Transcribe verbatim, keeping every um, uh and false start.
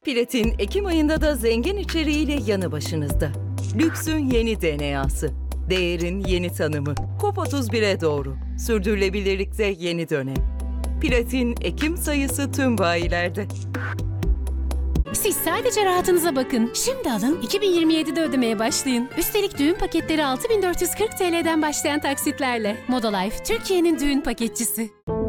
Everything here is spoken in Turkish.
Platin, Ekim ayında da zengin içeriğiyle yanı başınızda. Lüksün yeni D N A'sı, değerin yeni tanımı. COP otuz bire doğru, sürdürülebilirlikte yeni dönem. Platin, Ekim sayısı tüm bayilerde. Siz sadece rahatınıza bakın. Şimdi alın, iki bin yirmi yedide ödemeye başlayın. Üstelik düğün paketleri altı bin dört yüz kırk TL'den başlayan taksitlerle. Modalife, Türkiye'nin düğün paketçisi.